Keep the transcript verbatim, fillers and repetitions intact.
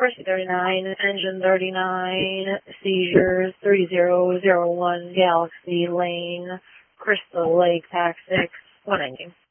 Mercy thirty-nine, engine thirty-nine, seizures three zero zero one, Galaxy Lane, Crystal Lake, Pack six, one ending.